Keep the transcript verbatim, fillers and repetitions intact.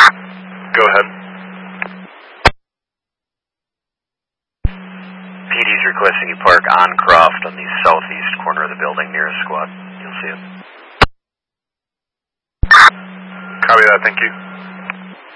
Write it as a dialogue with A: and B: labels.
A: Go ahead.
B: P D's requesting you park on Croft on the southeast corner of the building nearest squad. You'll see it.
A: Copy that, thank you.